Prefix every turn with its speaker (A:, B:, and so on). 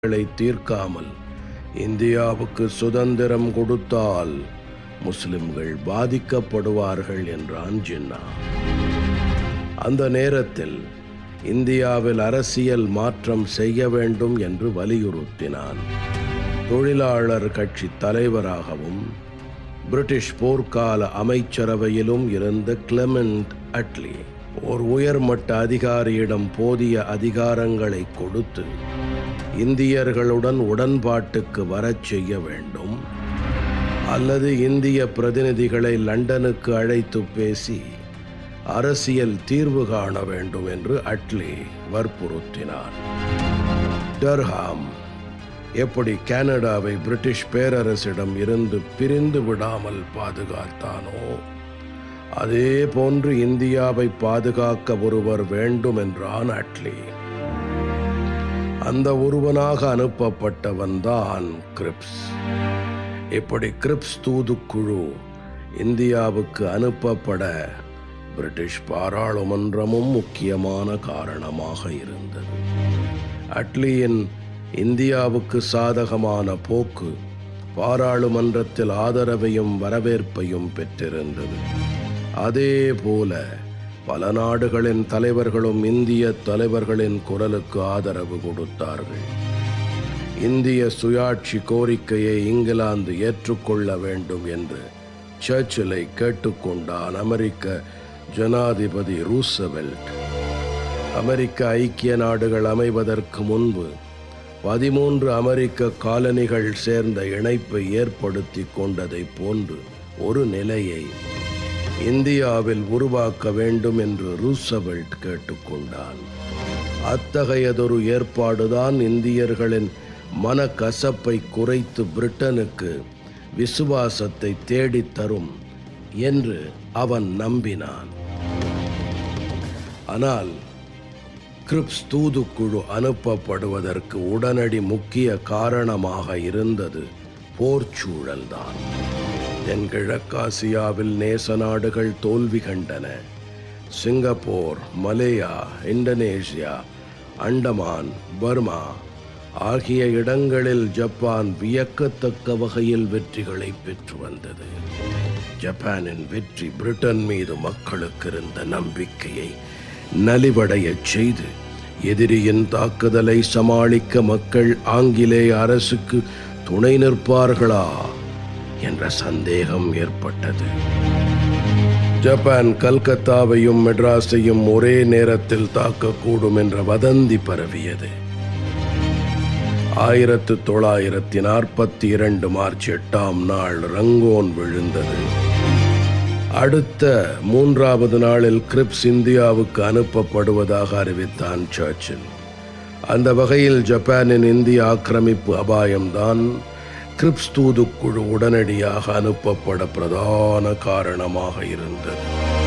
A: தீர்க்காமல் இந்தியாவுக்கு சுதந்திரம் கொடுத்தால் முஸ்லிம்கள் பாதிக்கப்படுவார்கள் என்றான் ஜின்னா. அந்த நேரத்தில் இந்தியாவில் அரசியல் மாற்றம் செய்ய வேண்டும் என்று வலியுறுத்தினான். தொழிலாளர் கட்சி தலைவராகவும் பிரிட்டிஷ் போர்க்கால அமைச்சரவையிலும் இருந்த கிளெமெண்ட் அட்லி ஒரு உயர்மட்ட அதிகாரியிடம் போதிய அதிகாரங்களை கொடுத்து இந்தியர்களுடன் உடன்பாட்டுக்கு வரச் செய்ய வேண்டும், அல்லது இந்திய பிரதிநிதிகளை லண்டனுக்கு அழைத்து பேசி அரசியல் தீர்வு காண வேண்டும் என்று அட்லி வற்புறுத்தினார். டர்ஹாம் எப்படி கனடாவை பிரிட்டிஷ் பேரரசிடம் இருந்து பிரிந்து விடாமல் பாதுகாத்தானோ, அதே போன்று இந்தியாவை பாதுகாக்க ஒருவர் வேண்டும் என்றான் அட்லி. அந்த ஒருவனாக அனுப்பப்பட்டவன்தான் கிரிப்ஸ். இப்படி கிரிப்ஸ் தூதுக்குழு இந்தியாவுக்கு அனுப்பப்பட பிரிட்டிஷ் பாராளுமன்றமும் முக்கியமான காரணமாக இருந்தது. அட்லியின் இந்தியாவுக்கு சாதகமான போக்கு பாராளுமன்றத்தில் ஆதரவையும் வரவேற்பையும் பெற்றிருந்தது. அதே போல பல நாடுகளின் தலைவர்களும் இந்திய தலைவர்களின் குரலுக்கு ஆதரவு கொடுத்தார்கள். இந்திய சுயாட்சி கோரிக்கையை இங்கிலாந்து ஏற்றுக்கொள்ள வேண்டும் என்று சர்ச்சிலை கேட்டுக்கொண்டான் அமெரிக்க ஜனாதிபதி ரூஸ்வெல்ட். அமெரிக்க ஐக்கிய நாடுகள் அமைவதற்கு முன்பு 13 அமெரிக்க காலனிகள் சேர்ந்த இணைப்பை ஏற்படுத்தி கொண்டதை போன்று ஒரு நிலையை இந்தியாவில் உருவாக்க வேண்டும் என்று ரூஸ்வெல்ட் கேட்டுக்கொண்டான். அத்தகையதொரு ஏற்பாடுதான் இந்தியர்களின் மனக்கசப்பை குறைத்து பிரிட்டனுக்கு விசுவாசத்தை தேடித்தரும் என்று அவன் நம்பினான். ஆனால் கிரிப்ஸ் தூதுக்குழு அனுப்பப்படுவதற்கு உடனடி முக்கிய காரணமாக இருந்தது போர்ச்சூழல்தான். தென்கிழக்காசியாவில் நேச நாடுகள் தோல்வி கண்டன. Singapore, Malaya, Indonesia, Andaman, Burma ஆகிய இடங்களில் ஜப்பான் வியக்கத்தக்க வகையில் வெற்றிகளை பெற்று வந்தது. ஜப்பானின் வெற்றி பிரிட்டன் மீது மக்களுக்கு இருந்த நம்பிக்கையை நலிவடையச் செய்து எதிரியின் தாக்குதலை சமாளிக்க மக்கள் ஆங்கிலேய அரசுக்கு துணை நிற்பார்களா என்ற சந்தேகம் ஏற்பட்டது. ஜப்பான் கல்கத்தாவையும் மெட்ராஸையும் ஒரே நேரத்தில் தாக்கக்கூடும் என்ற வதந்தி பரவியது. 1942 மார்ச் 8ஆம் நாள் ரங்கோன் விழுந்தது. அடுத்த 3வது நாளில் கிரிப்ஸ் இந்தியாவுக்கு அனுப்பப்படுவதாக அறிவித்தான் சர்ச்சில். அந்த வகையில் ஜப்பானின் இந்திய ஆக்கிரமிப்பு அபாயம்தான் கிரிப்ஸ் தூதுக்குழு உடனடியாக அனுப்பப்பட பிரதான காரணமாக இருந்தது.